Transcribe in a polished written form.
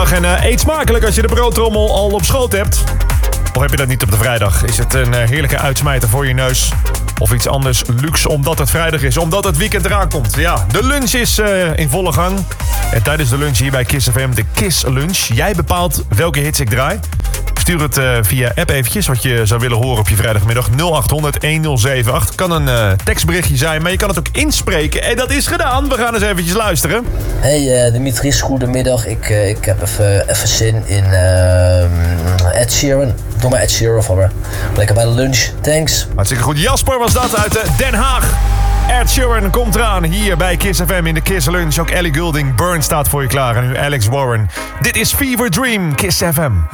vrijdag en eet smakelijk als je de broodtrommel al op schoot hebt. Of heb je dat niet op de vrijdag? Is het een heerlijke uitsmijter voor je neus? Of iets anders luxe omdat het vrijdag is, omdat het weekend eraan komt? Ja, de lunch is in volle gang. En tijdens de lunch hier bij Kiss FM, de Kiss Lunch. Jij bepaalt welke hits ik draai. Stuur het via app eventjes wat je zou willen horen op je vrijdagmiddag. 0800 1078. Kan een tekstberichtje zijn, maar je kan het ook inspreken. En dat is gedaan. We gaan eens eventjes luisteren. Hey Dimitris, goedemiddag. Ik heb even zin in Ed Sheeran. Doe maar Ed Sheeran voor me. Lekker bij de lunch. Thanks. Hartstikke goed. Jasper was dat uit Den Haag. Ed Sheeran komt eraan hier bij Kiss FM in de Kiss Lunch. Ook Ellie Goulding, Burn staat voor je klaar. En nu Alex Warren. Dit is Fever Dream, Kiss FM.